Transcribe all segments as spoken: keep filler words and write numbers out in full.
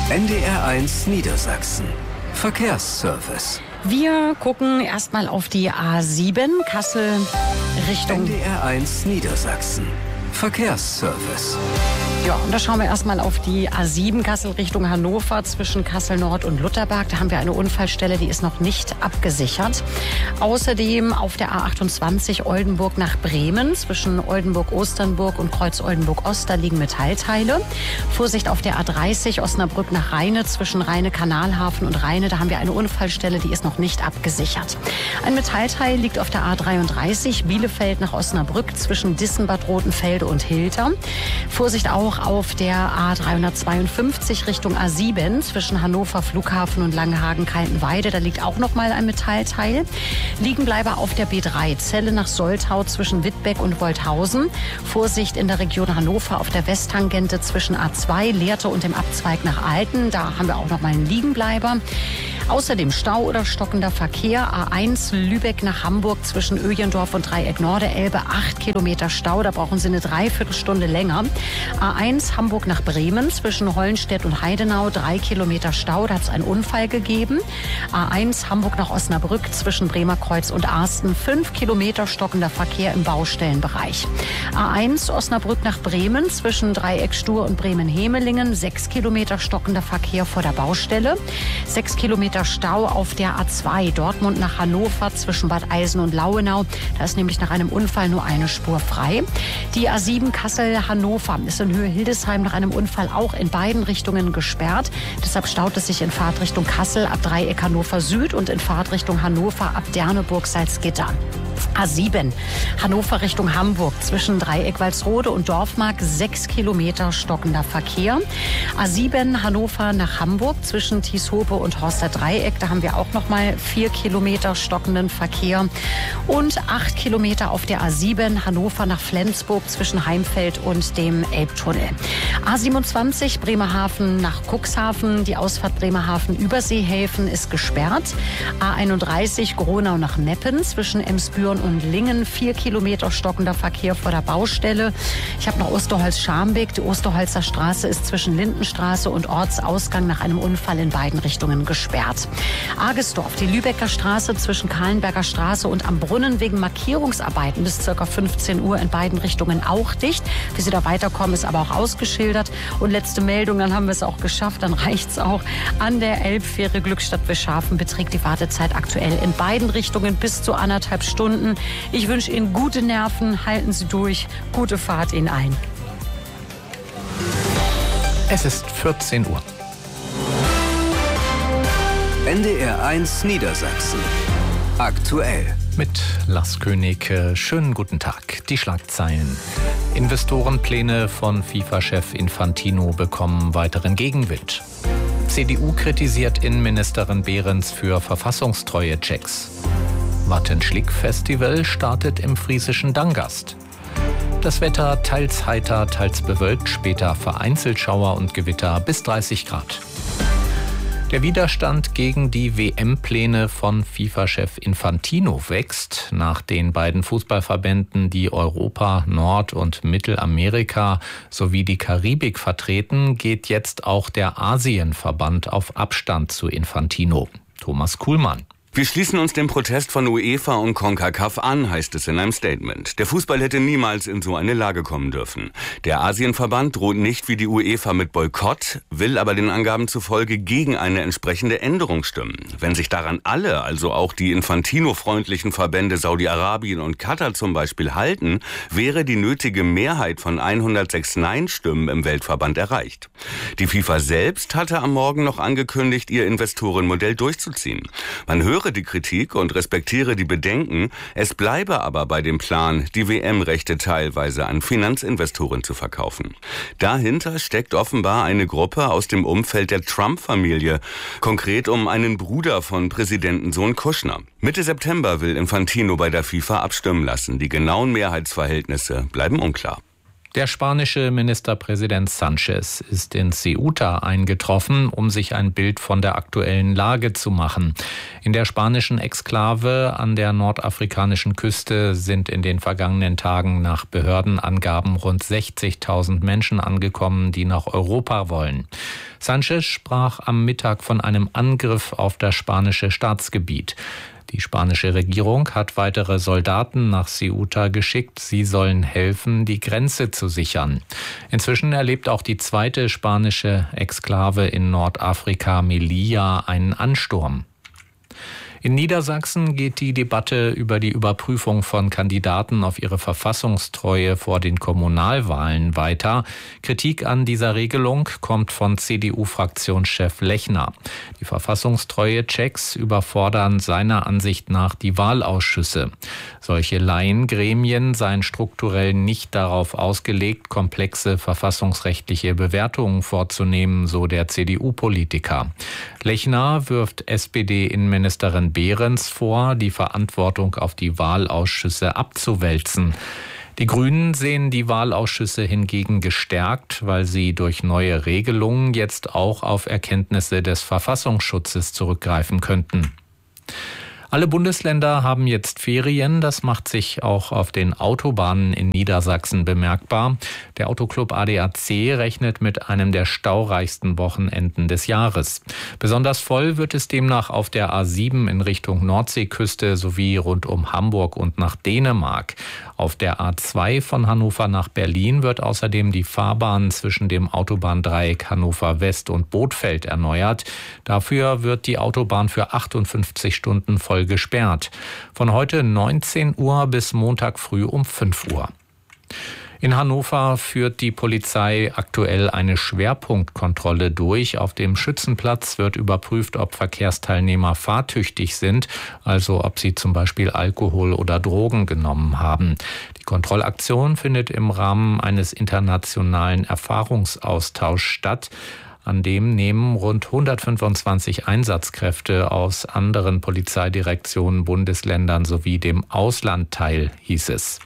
N D R eins Niedersachsen. Verkehrsservice. Wir gucken erstmal auf die A sieben, Kassel Richtung N D R eins Niedersachsen. Verkehrsservice. Ja, und da schauen wir erstmal auf die A sieben, Kassel Richtung Hannover, zwischen Kassel Nord und Lutherberg. Da haben wir eine Unfallstelle, die ist noch nicht abgesichert. Außerdem auf der A achtundzwanzig Oldenburg nach Bremen, zwischen Oldenburg-Osternburg und Kreuz-Oldenburg-Ost, da liegen Metallteile. Vorsicht auf der A dreißig Osnabrück nach Rheine, zwischen Rheine-Kanalhafen und Rheine, da haben wir eine Unfallstelle, die ist noch nicht abgesichert. Ein Metallteil liegt auf der A dreiunddreißig Bielefeld nach Osnabrück, zwischen Dissenbad Rotenfelde und Hilter. Vorsicht auch auf der A dreihundertzweiundfünfzig Richtung A sieben zwischen Hannover Flughafen und Langenhagen-Kaltenweide. Da liegt auch noch mal ein Metallteil. Liegenbleiber auf der B drei Celle nach Soltau zwischen Wittbeck und Wolthausen. Vorsicht in der Region Hannover auf der Westtangente zwischen A zwei Lehrte und dem Abzweig nach Alten. Da haben wir auch noch mal einen Liegenbleiber. Außerdem Stau oder stockender Verkehr. A eins Lübeck nach Hamburg zwischen Öjendorf und Dreieck Norderelbe. Acht Kilometer Stau, da brauchen Sie eine Dreiviertelstunde länger. A eins Hamburg nach Bremen zwischen Hollenstedt und Heidenau. Drei Kilometer Stau, da hat es einen Unfall gegeben. A eins Hamburg nach Osnabrück zwischen Bremerkreuz und Arsten. Fünf Kilometer stockender Verkehr im Baustellenbereich. A eins Osnabrück nach Bremen zwischen Dreieck Stur und Bremen-Hemelingen. Sechs Kilometer stockender Verkehr vor der Baustelle. Sechs Kilometer Stau auf der A zwei Dortmund nach Hannover zwischen Bad Eisen und Lauenau. Da ist nämlich nach einem Unfall nur eine Spur frei. Die A sieben Kassel-Hannover ist in Höhe Hildesheim nach einem Unfall auch in beiden Richtungen gesperrt. Deshalb staut es sich in Fahrtrichtung Kassel ab Dreieck Hannover Süd und in Fahrtrichtung Hannover ab Derneburg-Salzgitter. A sieben Hannover Richtung Hamburg zwischen Dreieck Walsrode und Dorfmark. Sechs Kilometer stockender Verkehr. A sieben Hannover nach Hamburg zwischen Tieshope und Horster Dreieck. Da haben wir auch noch mal vier Kilometer stockenden Verkehr. Und acht Kilometer auf der A sieben Hannover nach Flensburg zwischen Heimfeld und dem Elbtunnel. A siebenundzwanzig Bremerhaven nach Cuxhaven. Die Ausfahrt Bremerhaven-Überseehäfen ist gesperrt. A einunddreißig Gronau nach Meppen zwischen Emsbüren und Lingen. Vier Kilometer stockender Verkehr vor der Baustelle. Ich habe noch Osterholz-Scharmbeck. Die Osterholzer Straße ist zwischen Lindenstraße und Ortsausgang nach einem Unfall in beiden Richtungen gesperrt. Argesdorf, die Lübecker Straße zwischen Kahlenberger Straße und am Brunnen wegen Markierungsarbeiten bis ca. fünfzehn Uhr in beiden Richtungen auch dicht. Wie Sie da weiterkommen, ist aber auch ausgeschildert. Und letzte Meldung, dann haben wir es auch geschafft, dann reicht's auch. An der Elbfähre Glückstadt-Bischhafen beträgt die Wartezeit aktuell in beiden Richtungen bis zu anderthalb Stunden. Ich wünsche Ihnen gute Nerven, halten Sie durch, gute Fahrt Ihnen ein. Es ist vierzehn Uhr. N D R eins Niedersachsen. Aktuell. Mit Lars König. Schönen guten Tag. Die Schlagzeilen. Investorenpläne von FIFA-Chef Infantino bekommen weiteren Gegenwind. C D U kritisiert Innenministerin Behrens für verfassungstreue-Checks. Wattenschlick-Festival startet im friesischen Dangast. Das Wetter teils heiter, teils bewölkt, später vereinzelt Schauer und Gewitter bis dreißig Grad. Der Widerstand gegen die W M-Pläne von FIFA-Chef Infantino wächst. Nach den beiden Fußballverbänden, die Europa, Nord- und Mittelamerika sowie die Karibik vertreten, geht jetzt auch der Asienverband auf Abstand zu Infantino. Thomas Kuhlmann. Wir schließen uns dem Protest von UEFA und CONCACAF an, heißt es in einem Statement. Der Fußball hätte niemals in so eine Lage kommen dürfen. Der Asienverband droht nicht wie die UEFA mit Boykott, will aber den Angaben zufolge gegen eine entsprechende Änderung stimmen. Wenn sich daran alle, also auch die Infantino-freundlichen Verbände Saudi-Arabien und Katar zum Beispiel halten, wäre die nötige Mehrheit von hundertsechs Nein-Stimmen im Weltverband erreicht. Die FIFA selbst hatte am Morgen noch angekündigt, ihr Investorenmodell durchzuziehen. Man höre die Kritik und respektiere die Bedenken, es bleibe aber bei dem Plan, die W M-Rechte teilweise an Finanzinvestoren zu verkaufen. Dahinter steckt offenbar eine Gruppe aus dem Umfeld der Trump-Familie, konkret um einen Bruder von Präsidentensohn Kushner. Mitte September will Infantino bei der FIFA abstimmen lassen. Die genauen Mehrheitsverhältnisse bleiben unklar. Der spanische Ministerpräsident Sánchez ist in Ceuta eingetroffen, um sich ein Bild von der aktuellen Lage zu machen. In der spanischen Exklave an der nordafrikanischen Küste sind in den vergangenen Tagen nach Behördenangaben rund sechzigtausend Menschen angekommen, die nach Europa wollen. Sánchez sprach am Mittag von einem Angriff auf das spanische Staatsgebiet. Die spanische Regierung hat weitere Soldaten nach Ceuta geschickt. Sie sollen helfen, die Grenze zu sichern. Inzwischen erlebt auch die zweite spanische Exklave in Nordafrika, Melilla, einen Ansturm. In Niedersachsen geht die Debatte über die Überprüfung von Kandidaten auf ihre Verfassungstreue vor den Kommunalwahlen weiter. Kritik an dieser Regelung kommt von C D U-Fraktionschef Lechner. Die Verfassungstreue-Checks überfordern seiner Ansicht nach die Wahlausschüsse. Solche Laiengremien seien strukturell nicht darauf ausgelegt, komplexe verfassungsrechtliche Bewertungen vorzunehmen, so der C D U-Politiker. Lechner wirft S P D-Innenministerin Behrens vor, die Verantwortung auf die Wahlausschüsse abzuwälzen. Die Grünen sehen die Wahlausschüsse hingegen gestärkt, weil sie durch neue Regelungen jetzt auch auf Erkenntnisse des Verfassungsschutzes zurückgreifen könnten. Alle Bundesländer haben jetzt Ferien. Das macht sich auch auf den Autobahnen in Niedersachsen bemerkbar. Der Autoclub A D A C rechnet mit einem der staureichsten Wochenenden des Jahres. Besonders voll wird es demnach auf der A sieben in Richtung Nordseeküste sowie rund um Hamburg und nach Dänemark. Auf der A zwei von Hannover nach Berlin wird außerdem die Fahrbahn zwischen dem Autobahndreieck Hannover West und Bothfeld erneuert. Dafür wird die Autobahn für achtundfünfzig Stunden voll gesperrt. Von heute neunzehn Uhr bis Montag früh um fünf Uhr. In Hannover führt die Polizei aktuell eine Schwerpunktkontrolle durch. Auf dem Schützenplatz wird überprüft, ob Verkehrsteilnehmer fahrtüchtig sind, also ob sie zum Beispiel Alkohol oder Drogen genommen haben. Die Kontrollaktion findet im Rahmen eines internationalen Erfahrungsaustauschs statt. An dem nehmen rund hundertfünfundzwanzig Einsatzkräfte aus anderen Polizeidirektionen, Bundesländern sowie dem Ausland teil, hieß es.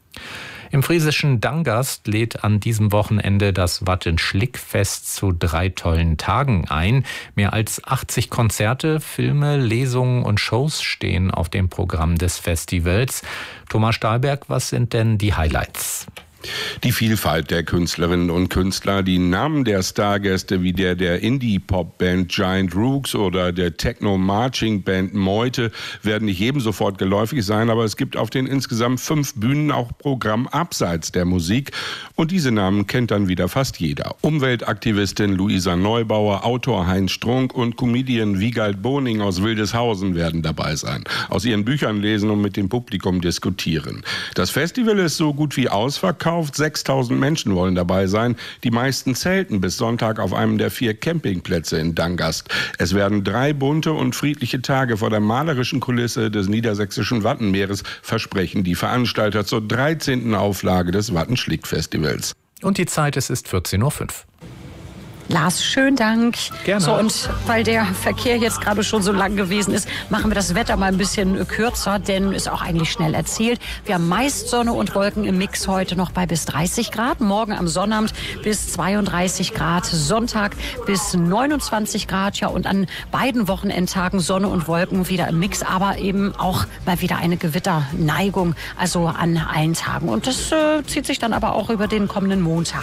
Im friesischen Dangast lädt an diesem Wochenende das Wattenschlick-Fest zu drei tollen Tagen ein. Mehr als achtzig Konzerte, Filme, Lesungen und Shows stehen auf dem Programm des Festivals. Thomas Stahlberg, was sind denn die Highlights? Die Vielfalt der Künstlerinnen und Künstler, die Namen der Stargäste wie der der Indie-Pop-Band Giant Rooks oder der Techno-Marching-Band Meute werden nicht jedem sofort geläufig sein, aber es gibt auf den insgesamt fünf Bühnen auch Programm abseits der Musik und diese Namen kennt dann wieder fast jeder. Umweltaktivistin Luisa Neubauer, Autor Heinz Strunk und Comedian Wiegald Boning aus Wildeshausen werden dabei sein, aus ihren Büchern lesen und mit dem Publikum diskutieren. Das Festival ist so gut wie ausverkauft. sechstausend Menschen wollen dabei sein. Die meisten zelten bis Sonntag auf einem der vier Campingplätze in Dangast. Es werden drei bunte und friedliche Tage vor der malerischen Kulisse des niedersächsischen Wattenmeeres, versprechen die Veranstalter zur dreizehnten Auflage des Wattenschlick-Festivals. Und die Zeit, es ist vierzehn Uhr fünf. Lars, schönen Dank. Gerne. So, und weil der Verkehr jetzt gerade schon so lang gewesen ist, machen wir das Wetter mal ein bisschen kürzer, denn ist auch eigentlich schnell erzählt. Wir haben meist Sonne und Wolken im Mix heute noch bei bis dreißig Grad. Morgen am Sonnabend bis zweiunddreißig Grad. Sonntag bis neunundzwanzig Grad. Ja, und an beiden Wochenendtagen Sonne und Wolken wieder im Mix, aber eben auch mal wieder eine Gewitterneigung, also an allen Tagen. Und das äh, zieht sich dann aber auch über den kommenden Montag.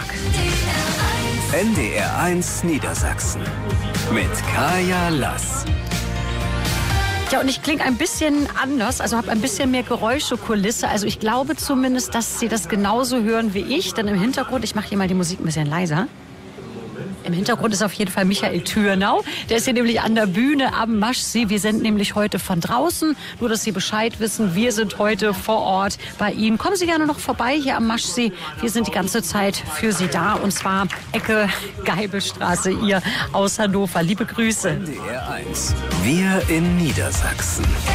N D R eins Niedersachsen mit Kaya Lass. Ja, und ich klinge ein bisschen anders, also habe ein bisschen mehr Geräuschekulisse. Also ich glaube zumindest, dass Sie das genauso hören wie ich. Denn im Hintergrund, ich mache hier mal die Musik ein bisschen leiser. Im Hintergrund ist auf jeden Fall Michael Thürnau. Der ist hier nämlich an der Bühne am Maschsee. Wir sind nämlich heute von draußen. Nur, dass Sie Bescheid wissen, wir sind heute vor Ort bei Ihnen. Kommen Sie gerne noch vorbei hier am Maschsee. Wir sind die ganze Zeit für Sie da. Und zwar Ecke Geibelstraße, ihr aus Hannover. Liebe Grüße. N D R eins. Wir in Niedersachsen.